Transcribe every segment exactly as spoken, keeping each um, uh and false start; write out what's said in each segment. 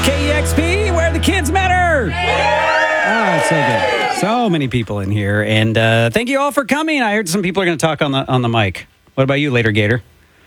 K E X P, where the kids matter. Oh, it's so good. So many people in here. And uh, thank you all for coming. I heard some people are going to talk on the on the mic. What about you, Later Gator?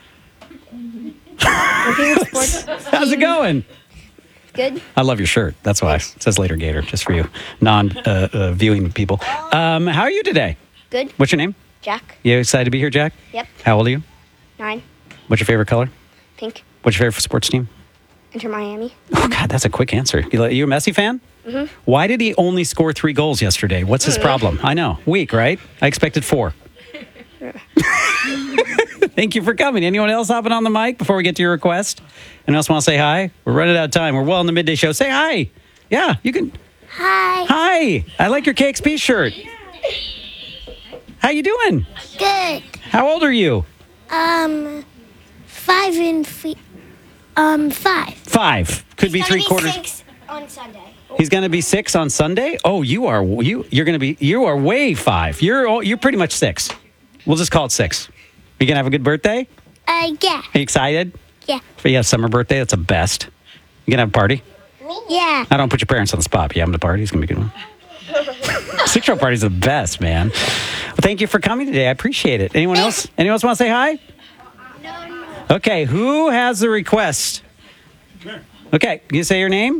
How's it going? Good. I love your shirt. That's why. It says Later Gator, just for you non-viewing uh, uh, people. Um, how are you today? Good. What's your name? Jack. You excited to be here, Jack? Yep. How old are you? Nine. What's your favorite color? Pink. What's your favorite sports team? Inter Miami. Oh, God, that's a quick answer. You, you a Messi fan? Mm-hmm. Why did he only score three goals yesterday? What's his problem? I know. Weak, right? I expected four. Thank you for coming. Anyone else hopping on the mic before we get to your request? Anyone else want to say hi? We're running out of time. We're well in the midday show. Say hi. Yeah, you can. Hi. Hi. I like your K X P shirt. How you doing? Good. How old are you? Um, five and f- um five. Five. Could be three quarters. Six on Sunday. He's going to be six on Sunday. Oh, you are you. You're going to be. You are way five. You're all- you're pretty much six. We'll just call it six. You gonna have a good birthday? Uh, yeah. Are you excited? Yeah. For you have summer birthday. That's the best. You gonna have a party? Yeah. I don't put your parents on the spot. But you have them to party. It's gonna be a good one. Six-year-old party's the best, man. Well, thank you for coming today. I appreciate it. Anyone else? Anyone else want to say hi? No, no. Okay. Who has the request? Okay. Can you say your name?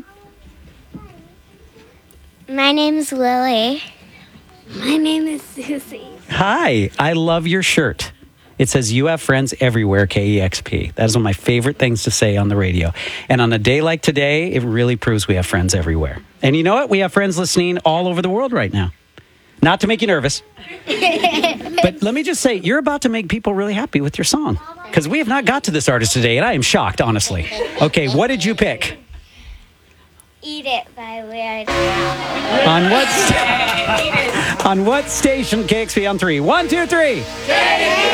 My name's Lily. My name is Susie. Hi, I love your shirt. It says, you have friends everywhere, K E X P. That is one of my favorite things to say on the radio. And on a day like today, it really proves we have friends everywhere. And you know what? We have friends listening all over the world right now. Not to make you nervous. But let me just say, you're about to make people really happy with your song. Because we have not got to this artist today, and I am shocked, honestly. Okay, what did you pick? Eat It by Weird. On what, sta- on what station, K X P on three? One, two, three.